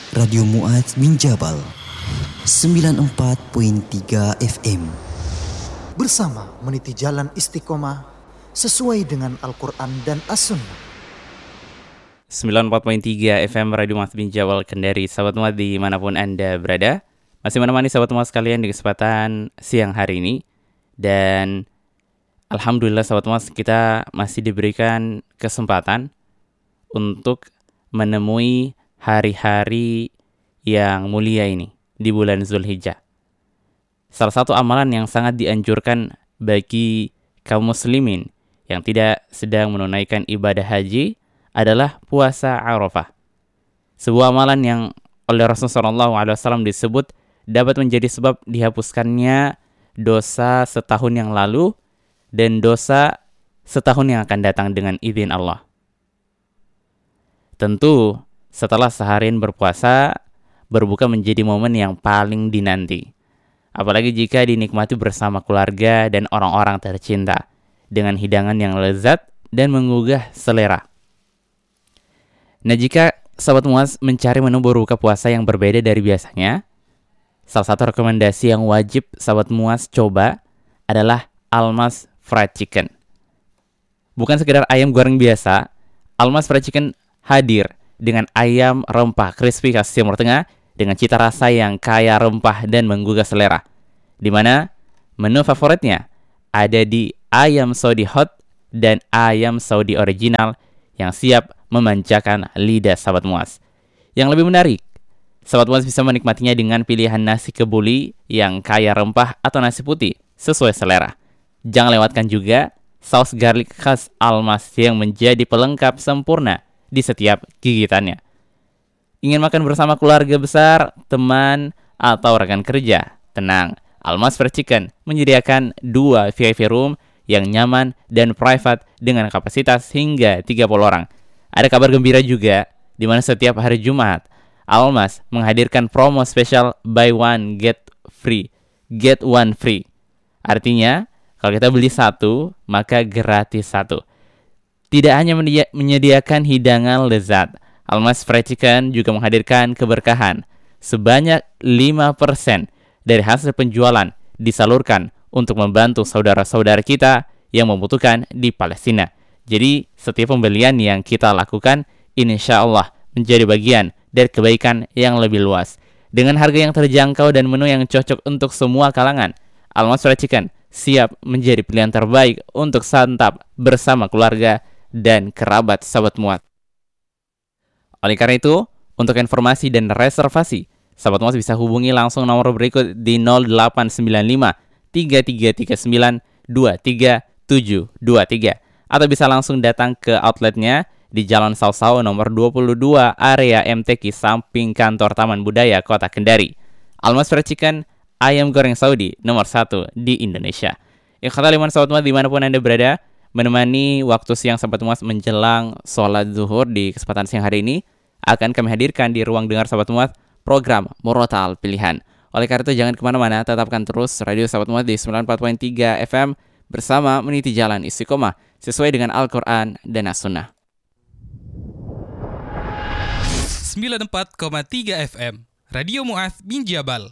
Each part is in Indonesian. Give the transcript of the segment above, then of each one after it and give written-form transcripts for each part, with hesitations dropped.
Radio Mu'adz bin Jabal 94.3 FM. Bersama meniti jalan istiqomah sesuai dengan Al-Quran dan As-Sunnah. 94.3 FM Radio Mu'adz bin Jabal Kendari. Sahabat Mu'adz dimanapun Anda berada, masih menemani sahabat Mu'adz sekalian di kesempatan siang hari ini. Dan alhamdulillah sahabat Mu'adz, kita masih diberikan kesempatan untuk menemui hari-hari yang mulia ini di bulan Zulhijjah. Salah satu amalan yang sangat dianjurkan bagi kaum muslimin yang tidak sedang menunaikan ibadah haji adalah puasa Arafah. Sebuah amalan yang oleh Rasulullah SAW disebut dapat menjadi sebab dihapuskannya dosa setahun yang lalu dan dosa setahun yang akan datang dengan izin Allah. Tentu setelah seharian berpuasa, berbuka menjadi momen yang paling dinanti. Apalagi jika dinikmati bersama keluarga dan orang-orang tercinta dengan hidangan yang lezat dan menggugah selera. Nah, jika sahabat Mu'adz mencari menu berbuka puasa yang berbeda dari biasanya, salah satu rekomendasi yang wajib sahabat Mu'adz coba adalah Almas Fried Chicken. Bukan sekedar ayam goreng biasa, Almas Fried Chicken hadir dengan ayam rempah crispy khas Timur Tengah dengan cita rasa yang kaya rempah dan menggugah selera. Di mana menu favoritnya ada di ayam Saudi Hot dan ayam Saudi Original yang siap memanjakan lidah sahabat Mu'adz. Yang lebih menarik, sahabat Mu'adz bisa menikmatinya dengan pilihan nasi kebuli yang kaya rempah atau nasi putih sesuai selera. Jangan lewatkan juga saus garlic khas Almas yang menjadi pelengkap sempurna di setiap gigitannya. Ingin makan bersama keluarga besar, teman, atau rekan kerja? Tenang, Almas Fried Chicken menyediakan 2 VIP room yang nyaman dan private dengan kapasitas hingga 30 orang. Ada kabar gembira juga, di mana setiap hari Jumat, Almas menghadirkan promo spesial buy one get one free. Artinya, kalau kita beli 1, maka gratis 1. Tidak hanya menyediakan hidangan lezat, Almas Fried Chicken juga menghadirkan keberkahan. Sebanyak 5% dari hasil penjualan disalurkan untuk membantu saudara-saudara kita yang membutuhkan di Palestina. Jadi, setiap pembelian yang kita lakukan, insya Allah menjadi bagian dari kebaikan yang lebih luas. Dengan harga yang terjangkau dan menu yang cocok untuk semua kalangan, Almas Fried Chicken siap menjadi pilihan terbaik untuk santap bersama keluarga dan kerabat sahabat Mu'adz. Oleh karena itu, untuk informasi dan reservasi, sahabat Mu'adz bisa hubungi langsung nomor berikut di 0895 3339 23723 atau bisa langsung datang ke outletnya di Jalan Sausau nomor 22 area MTQ samping kantor Taman Budaya Kota Kendari. Almas Fried Chicken, ayam goreng Saudi nomor 1 di Indonesia. Ikhwatal iman sahabat Mu'adz dimanapun Anda berada, menemani waktu siang sahabat Mu'adz menjelang sholat zuhur di kesempatan siang hari ini, akan kami hadirkan di ruang dengar sahabat Mu'adz program Murotal Pilihan. Oleh karena itu jangan kemana-mana, tetapkan terus radio sahabat Mu'adz di 94.3 FM bersama meniti jalan istiqomah sesuai dengan Al-Quran dan As-Sunnah. 94,3 FM Radio Mu'adz bin Jabal.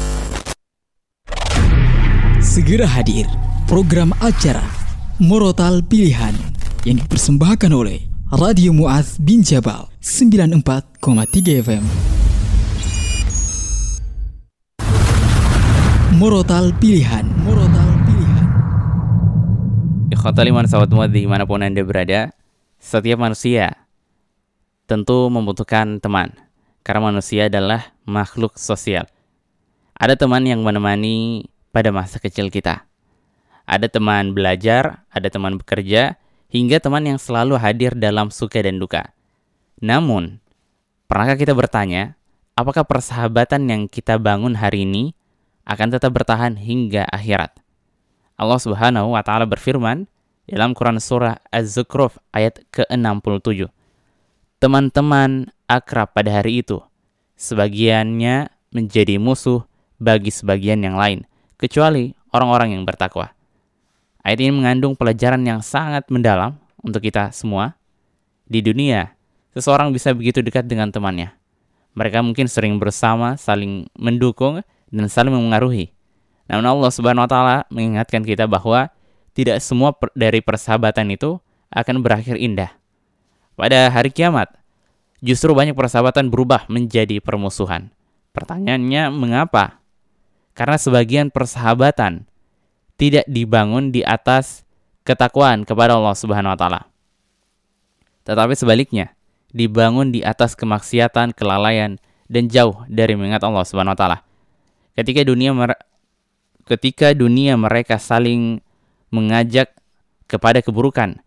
Segera hadir program acara Murotal Pilihan yang dipersembahkan oleh Radio Mu'adz bin Jabal 94,3 FM. Murotal Pilihan. Ikhwatal iman sahabat Mu'adz dimanapun Anda berada, setiap manusia tentu membutuhkan teman, karena manusia adalah makhluk sosial. Ada teman yang menemani pada masa kecil kita. Ada teman belajar, ada teman bekerja, hingga teman yang selalu hadir dalam suka dan duka. Namun, pernahkah kita bertanya, apakah persahabatan yang kita bangun hari ini akan tetap bertahan hingga akhirat? Allah Subhanahu wa Ta'ala berfirman dalam Quran Surah Az-Zukhruf ayat ke-67. Teman-teman akrab pada hari itu, sebagiannya menjadi musuh bagi sebagian yang lain, kecuali orang-orang yang bertakwa. Ayat ini mengandung pelajaran yang sangat mendalam untuk kita semua. Di dunia, seseorang bisa begitu dekat dengan temannya. Mereka mungkin sering bersama, saling mendukung, dan saling mengaruhi. Namun Allah Subhanahu wa Ta'ala mengingatkan kita bahwa tidak semua dari persahabatan itu akan berakhir indah. Pada hari kiamat, justru banyak persahabatan berubah menjadi permusuhan. Pertanyaannya, mengapa? Karena sebagian persahabatan tidak dibangun di atas ketakwaan kepada Allah Subhanahu wa Ta'ala. Tetapi sebaliknya, dibangun di atas kemaksiatan, kelalaian, dan jauh dari mengingat Allah Subhanahu wa Ta'ala. Ketika dunia mereka saling mengajak kepada keburukan,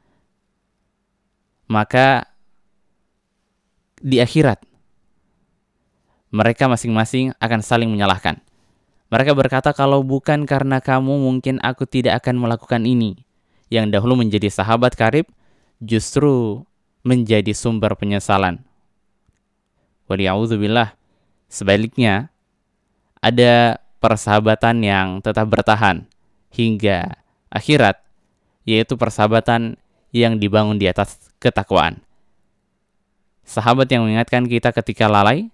maka di akhirat mereka masing-masing akan saling menyalahkan. Mereka berkata, kalau bukan karena kamu mungkin aku tidak akan melakukan ini. Yang dahulu menjadi sahabat karib justru menjadi sumber penyesalan. Waliya'udzubillah. Sebaliknya, ada persahabatan yang tetap bertahan hingga akhirat, yaitu persahabatan yang dibangun di atas ketakwaan. Sahabat yang mengingatkan kita ketika lalai,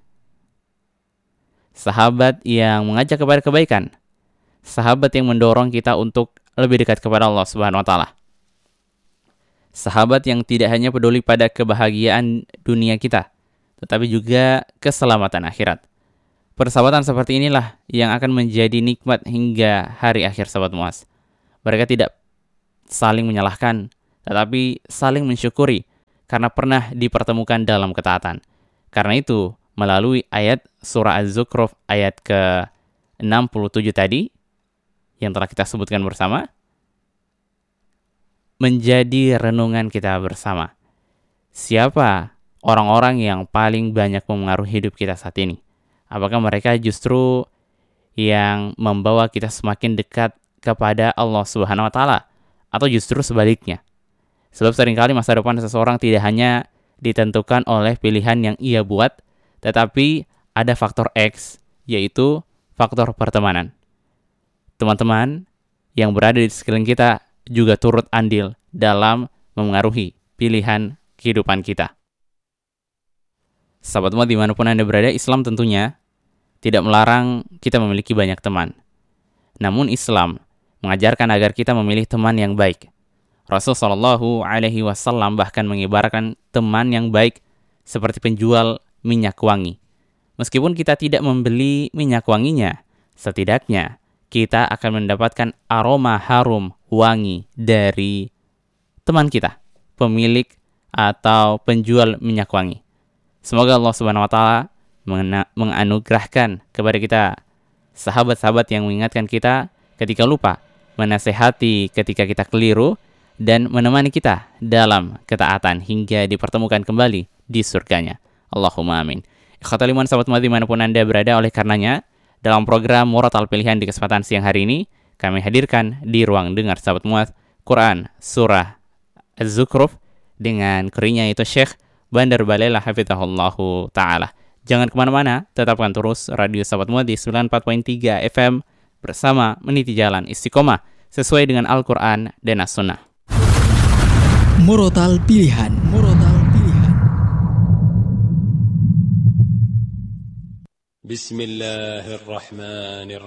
sahabat yang mengajak kepada kebaikan, sahabat yang mendorong kita untuk lebih dekat kepada Allah Subhanahu wa Ta'ala. Sahabat yang tidak hanya peduli pada kebahagiaan dunia kita, tetapi juga keselamatan akhirat. Persahabatan seperti inilah yang akan menjadi nikmat hingga hari akhir, sahabat Muaz. Mereka tidak saling menyalahkan, tetapi saling mensyukuri karena pernah dipertemukan dalam ketaatan. Karena itu, melalui ayat surah Az-Zukhruf ayat ke-67 tadi, yang telah kita sebutkan bersama, menjadi renungan kita bersama. Siapa orang-orang yang paling banyak mempengaruhi hidup kita saat ini? Apakah mereka justru yang membawa kita semakin dekat kepada Allah Subhanahu wa Ta'ala, atau justru sebaliknya? Sebab seringkali masa depan seseorang tidak hanya ditentukan oleh pilihan yang ia buat, tetapi ada faktor X, yaitu faktor pertemanan. Teman-teman yang berada di sekeliling kita juga turut andil dalam memengaruhi pilihan kehidupan kita. Sahabat Mu'ad, dimanapun Anda berada, Islam tentunya tidak melarang kita memiliki banyak teman. Namun Islam mengajarkan agar kita memilih teman yang baik. Rasulullah SAW bahkan mengibaratkan teman yang baik seperti penjual minyak wangi. Meskipun kita tidak membeli minyak wanginya, setidaknya kita akan mendapatkan aroma harum wangi dari teman kita, pemilik atau penjual minyak wangi. Semoga Allah Subhanahu wa Ta'ala menganugerahkan kepada kita sahabat-sahabat yang mengingatkan kita ketika lupa, menasehati ketika kita keliru, dan menemani kita dalam ketaatan hingga dipertemukan kembali di surganya. Allahumma amin. Ikhwatal iman, sahabat Mu'ad dimanapun Anda berada, oleh karenanya dalam program Murotal Pilihan di kesempatan siang hari ini, kami hadirkan di ruang dengar sahabat Mu'ad Quran Surah Az-Zukhruf dengan krunya yaitu Syekh Bandar Balela Hafizahullahu Ta'ala. Jangan kemana-mana, tetapkan terus radio sahabat Mu'ad di 94.3 FM bersama meniti jalan istiqomah sesuai dengan Al-Quran dan As-Sunnah. Murotal Pilihan. Bismillahirrahmanirrahim.